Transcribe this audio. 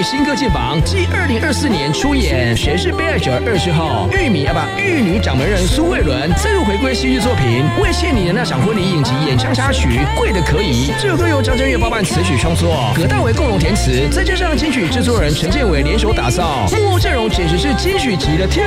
新歌进榜，继2024年出演《谁是被爱者2》后，玉女掌门人苏慧伦再度回归戏剧作品《为欠你的那场婚礼》影集演唱插曲《贵的可以》。这首歌由张震岳包办词曲创作，葛大为共同填词，再加上金曲制作人陈建伟联手打造，幕后阵容简直是金曲级的天。